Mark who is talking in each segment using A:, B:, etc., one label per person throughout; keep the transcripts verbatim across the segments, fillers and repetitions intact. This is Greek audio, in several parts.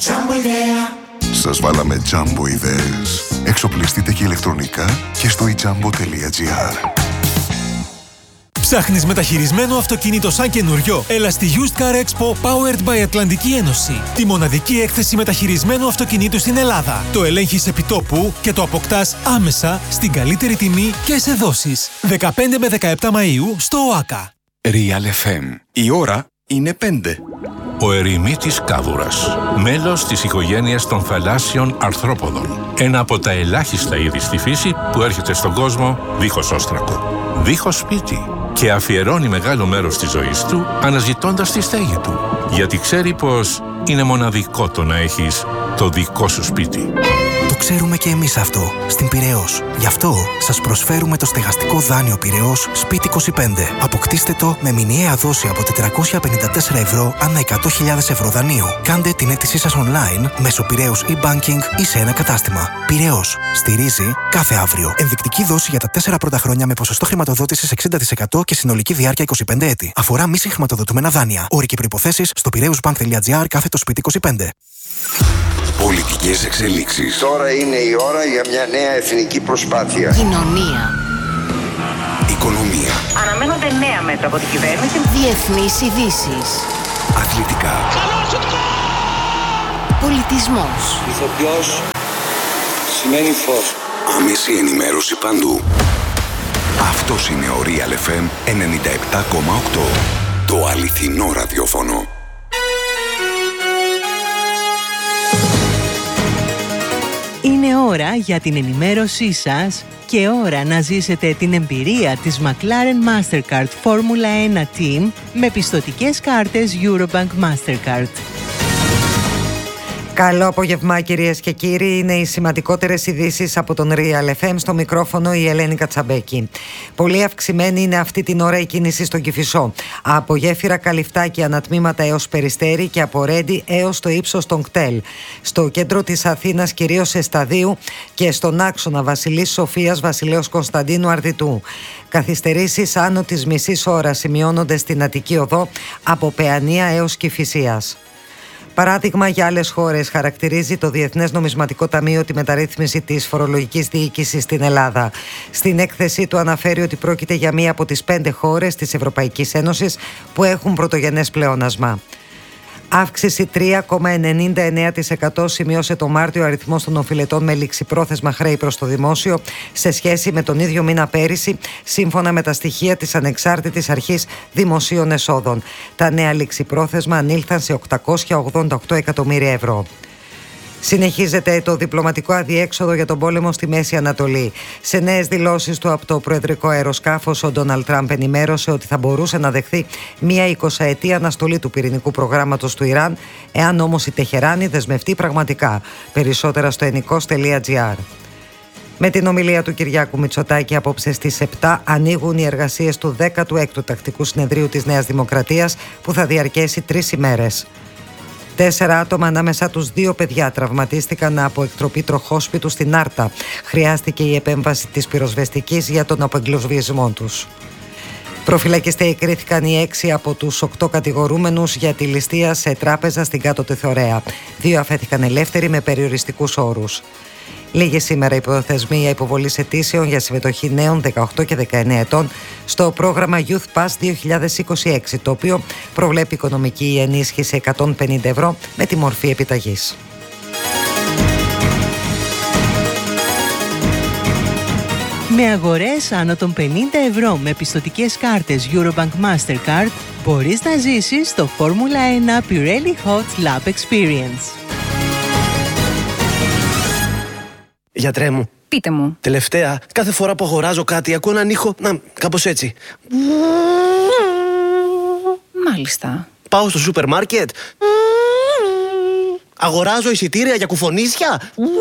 A: Jumbo Idea.
B: Σας βάλαμε Jumbo ιδέες. Εξοπλιστείτε και ηλεκτρονικά και στο i jumbo τελεία gr.
C: Ψάχνεις μεταχειρισμένο αυτοκίνητο σαν καινούριο? Έλα στη Used Car Expo Powered by Ατλαντική Ένωση. Τη μοναδική έκθεση μεταχειρισμένου αυτοκινήτου στην Ελλάδα. Το ελέγχεις επιτόπου και το αποκτάς άμεσα στην καλύτερη τιμή και σε δόσεις. δεκαπέντε με δεκαεπτά Μαΐου στο ΟΑΚΑ.
D: Real εφ εμ. Η ώρα είναι πέντε.
E: Ο ερημίτης κάβουρας, μέλος της οικογένειας των θαλάσσιων αρθρόποδων. Ένα από τα ελάχιστα είδη στη φύση που έρχεται στον κόσμο δίχως όστρακο, δίχως σπίτι και αφιερώνει μεγάλο μέρος της ζωής του αναζητώντας τη στέγη του. Γιατί ξέρει πως είναι μοναδικό το να έχεις το δικό σου σπίτι.
F: Το ξέρουμε και εμείς αυτό, στην Πειραιώς. Γι' αυτό σας προσφέρουμε το στεγαστικό δάνειο Πειραιώς Σπίτι είκοσι πέντε. Αποκτήστε το με μηνιαία δόση από τετρακόσια πενήντα τέσσερα ευρώ ανά εκατό χιλιάδες ευρώ δανείου. Κάντε την αίτησή σας online μέσω Πειραιώς e-banking ή σε ένα κατάστημα. Πειραιώς. Στηρίζει κάθε αύριο. Ενδεικτική δόση για τα τέσσερα πρώτα χρόνια με ποσοστό χρηματοδότησης εξήντα τοις εκατό και συνολική διάρκεια είκοσι πέντε έτη. Αφορά μη συγχρηματοδοτούμενα δάνεια. Όροι και προϋποθέσεις στο πειραιώσbank.gr κάθετο σπίτι είκοσι πέντε.
B: Πολιτικές εξελίξεις.
G: Τώρα είναι η ώρα για μια νέα εθνική προσπάθεια.
H: Κοινωνία.
B: Οικονομία.
I: Αναμένονται νέα μέτρα από την κυβέρνηση.
H: Διεθνείς ειδήσεις.
B: Αθλητικά.
H: Πολιτισμός.
G: Ηθοποιός σημαίνει φως.
B: Άμεση ενημέρωση παντού. Αυτός είναι ο Real εφ εμ ενενήντα επτά κόμμα οκτώ. Το αληθινό ραδιόφωνο.
J: Είναι ώρα για την ενημέρωσή σας και ώρα να ζήσετε την εμπειρία της McLaren Mastercard Formula ένα Team με πιστωτικές κάρτες Eurobank Mastercard.
K: Καλό απόγευμα κυρίες και κύριοι, είναι οι σημαντικότερες ειδήσεις από τον Real εφ εμ, στο μικρόφωνο η Ελένη Κατσαμπέκη. Πολύ αυξημένη είναι αυτή την ώρα η κίνηση στον Κηφισό. Από γέφυρα Καλυφτάκη ανατμήματα έως Περιστέρι και από Ρέντι έως το ύψος των Κτέλ. Στο κέντρο της Αθήνας κυρίως Εσταδίου και στον άξονα Βασιλής Σοφίας Βασιλέως Κωνσταντίνου Αρδιτού. Καθυστερήσεις άνω της μισής ώρας σημειώνονται στην Αττική Οδό από Παιανία έως Κηφισίας. Παράδειγμα για άλλες χώρες, χαρακτηρίζει το Διεθνές Νομισματικό Ταμείο τη μεταρρύθμιση της φορολογικής διοίκησης στην Ελλάδα. Στην έκθεσή του αναφέρει ότι πρόκειται για μία από τις πέντε χώρες της Ευρωπαϊκής Ένωσης που έχουν πρωτογενές πλεόνασμα. Αύξηση τρία κόμμα ενενήντα εννέα τοις εκατό σημείωσε το Μάρτιο ο αριθμός των οφειλετών με ληξιπρόθεσμα χρέη προς το δημόσιο σε σχέση με τον ίδιο μήνα πέρυσι, σύμφωνα με τα στοιχεία της Ανεξάρτητης Αρχής Δημοσίων Εσόδων. Τα νέα ληξιπρόθεσμα ανήλθαν σε οκτακόσια ογδόντα οκτώ εκατομμύρια ευρώ. Συνεχίζεται το διπλωματικό αδιέξοδο για τον πόλεμο στη Μέση Ανατολή. Σε νέες δηλώσεις του από το προεδρικό αεροσκάφος, ο Ντόναλντ Τραμπ ενημέρωσε ότι θα μπορούσε να δεχθεί μία εικοσαετή αναστολή του πυρηνικού προγράμματος του Ιράν, εάν όμως η Τεχεράνη δεσμευτεί πραγματικά. Περισσότερα στο ενικός τελεία τζι άρ. Με την ομιλία του Κυριάκου Μητσοτάκη απόψε στις επτά ανοίγουν οι εργασίες του δέκατου έκτου Τακτικού Συνεδρίου της Νέας Δημοκρατίας, που θα διαρκέσει τρεις ημέρες. Τέσσερα άτομα, ανάμεσα τους δύο παιδιά, τραυματίστηκαν από εκτροπή τροχόσπιτου στην Άρτα. Χρειάστηκε η επέμβαση της πυροσβεστικής για τον απεγκλωβισμό τους. Προφυλακιστέοι κρίθηκαν οι έξι από τους οκτώ κατηγορούμενους για τη ληστεία σε τράπεζα στην Κάτω Τεθωρέα. Δύο αφέθηκαν ελεύθεροι με περιοριστικούς όρους. Λίγη σήμερα η προθεσμία υποβολής αιτήσεων για συμμετοχή νέων δεκαοκτώ και δεκαεννέα ετών στο πρόγραμμα Youth Pass δύο χιλιάδες είκοσι έξι, το οποίο προβλέπει οικονομική ενίσχυση εκατόν πενήντα ευρώ με τη μορφή επιταγής.
J: Με αγορές άνω των πενήντα ευρώ με πιστωτικές κάρτες Eurobank Mastercard μπορείς να ζήσεις το Φόρμουλα ένα Pirelli Hot Lap Experience.
L: Γιατρέ μου.
M: Πείτε μου.
L: Τελευταία, κάθε φορά που αγοράζω κάτι ακούω έναν ήχο, να, κάπως έτσι.
M: Μάλιστα.
L: Πάω στο σούπερ μάρκετ. Αγοράζω εισιτήρια για κουφονίσια.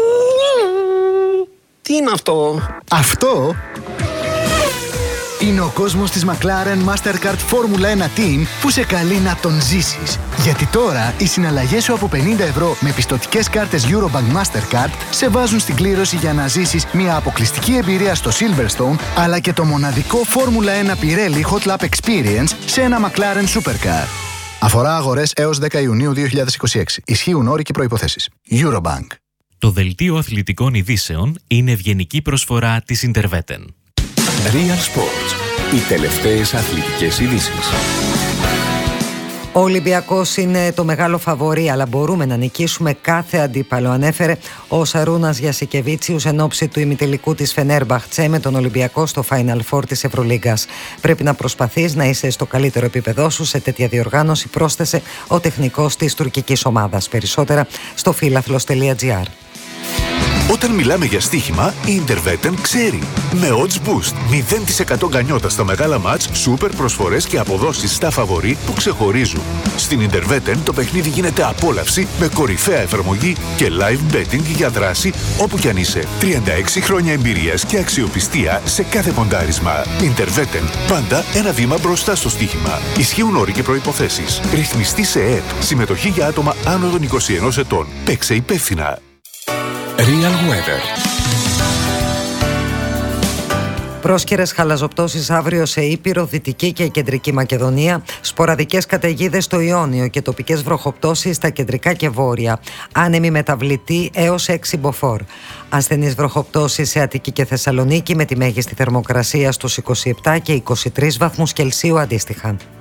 L: Τι είναι αυτό?
N: Αυτό είναι ο κόσμος της McLaren Mastercard Formula ένα Team που σε καλεί να τον ζήσεις. Γιατί τώρα οι συναλλαγές σου από πενήντα ευρώ με πιστωτικές κάρτες Eurobank Mastercard σε βάζουν στην κλήρωση για να ζήσεις μια αποκλειστική εμπειρία στο Silverstone, αλλά και το μοναδικό Formula ένα Pirelli Hot Lap Experience σε ένα McLaren Supercar. Αφορά αγορές έως δέκα Ιουνίου δύο χιλιάδες είκοσι έξι. Ισχύουν όροι και προϋποθέσεις. Eurobank.
A: Το δελτίο αθλητικών ειδήσεων είναι ευγενική προσφορά της Interveten.
B: Real Sports. Οι τελευταίες αθλητικές ειδήσεις.
K: Ο Ολυμπιακός είναι το μεγάλο φαβορί, αλλά μπορούμε να νικήσουμε κάθε αντίπαλο, ανέφερε ο Σαρούνας Γιασικεβίτσιους εν ώψη του ημιτελικού της Φενέρμπαχτσε με τον Ολυμπιακό στο Final Four της Ευρωλίγκας. Πρέπει να προσπαθείς να είσαι στο καλύτερο επίπεδό σου σε τέτοια διοργάνωση, πρόσθεσε ο τεχνικός της τουρκικής ομάδας. Περισσότερα στο φίλαθλος τελεία τζι άρ.
O: Όταν μιλάμε για στοίχημα, η Interveten ξέρει. Με Odds Boost, μηδέν τοις εκατό γκανιότα στα μεγάλα μάτς, σούπερ προσφορές και αποδόσεις στα φαβορί που ξεχωρίζουν. Στην Interveten το παιχνίδι γίνεται απόλαυση με κορυφαία εφαρμογή και live betting για δράση όπου κι αν είσαι. τριάντα έξι χρόνια εμπειρίας και αξιοπιστία σε κάθε ποντάρισμα. Interveten, πάντα ένα βήμα μπροστά στο στοίχημα. Ισχύουν όροι και προϋποθέσεις. Ρυθμιστή σε ΕΕΠ. Συμμετοχή για άτομα άνω των είκοσι ενός ετών. Παίξε υπεύθυνα.
B: Real Weather.
K: Πρόσκαιρες χαλαζοπτώσεις αύριο σε Ήπειρο, Δυτική και Κεντρική Μακεδονία, σποραδικές καταιγίδες στο Ιόνιο και τοπικές βροχοπτώσεις στα κεντρικά και βόρεια. Άνεμη μεταβλητή έως έξι μποφόρ. Ασθενείς βροχοπτώσεις σε Αττική και Θεσσαλονίκη με τη μέγιστη θερμοκρασία στους είκοσι επτά και είκοσι τρεις βαθμούς Κελσίου αντίστοιχα.